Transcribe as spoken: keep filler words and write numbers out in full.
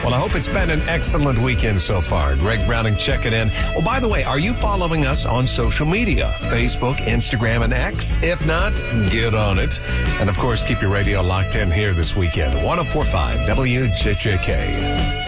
Well, I hope it's been an excellent weekend so far. Greg Browning checking in. Oh, by the way, are you following us on social media? Facebook, Instagram, and X? If not, get on it. And, of course, keep your radio locked in here this weekend. one oh four point five W J J K.